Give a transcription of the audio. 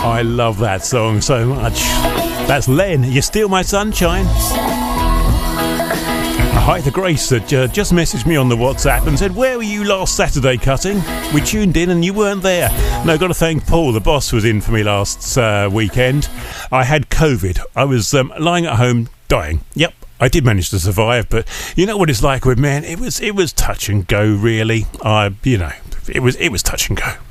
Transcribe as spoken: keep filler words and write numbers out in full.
I love that song so much. That's Len, You Steal My Sunshine. Hi to Grace that uh, just messaged me on the WhatsApp and said, where were you last Saturday cutting? We tuned in and you weren't there. No, got to thank Paul. The boss was in for me last uh, weekend. I had COVID. I was um, lying at home dying. Yep, I did manage to survive, but you know what it's like with men? It was it was touch and go, really. I, you know, it was it was touch and go.